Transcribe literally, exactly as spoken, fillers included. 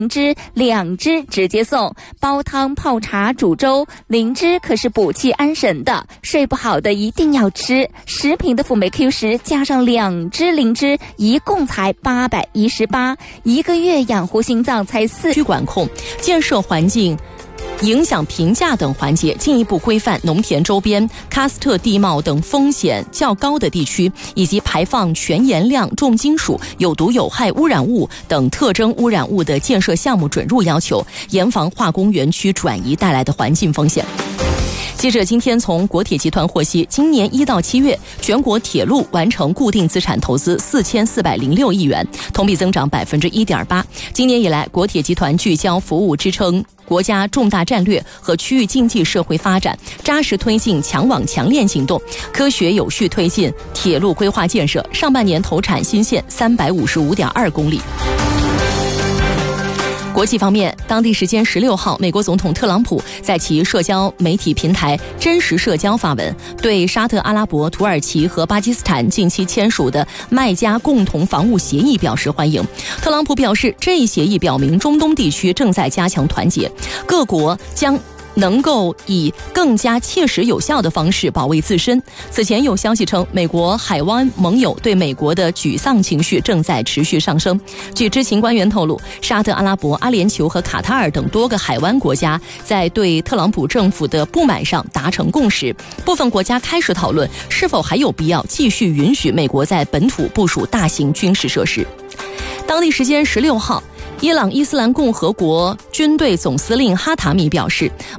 支两支直接送，煲汤泡茶煮粥，灵芝可是补气安神的，睡不好的一定要吃。十瓶的辅酶 Q 十加上两支灵芝，一共才八百一十八，一个月养护心脏才四。 区管控、建设环境影响评价等环节，进一步规范农田周边、喀斯特地貌等风险较高的地区，以及排放全盐量重金属、有毒有害污染物等特征污染物的建设项目准入要求，严防化工园区转移带来的环境风险。记者今天从国铁集团获悉，今年一到七月，全国铁路完成固定资产投资四千四百零六亿元，同比增长百分之一点八。今年以来，国铁集团聚焦服务支撑国家重大战略和区域经济社会发展，扎实推进强网强链行动，科学有序推进铁路规划建设。上半年投产新线三百五十五点二公里。国际方面，当地时间十六号，美国总统特朗普在其社交媒体平台真实社交发文，对沙特阿拉伯、土耳其和巴基斯坦近期签署的麦加共同防务协议表示欢迎。特朗普表示，这一协议表明中东地区正在加强团结，各国将能够以更加切实有效的方式保卫自身。此前有消息称，美国海湾盟友对美国的沮丧情绪正在持续上升。据知情官员透露，沙特阿拉伯、阿联酋和卡塔尔等多个海湾国家在对特朗普政府的不满上达成共识，部分国家开始讨论是否还有必要继续允许美国在本土部署大型军事设施。当地时间十六号，伊朗伊斯兰共和国军队总司令哈塔米表示，